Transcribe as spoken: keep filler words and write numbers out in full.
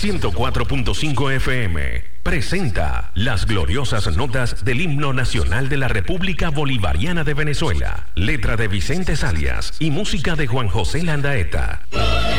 ciento cuatro punto cinco F M presenta las gloriosas notas del himno nacional de la República Bolivariana de Venezuela, letra de Vicente Salias y música de Juan José Landaeta.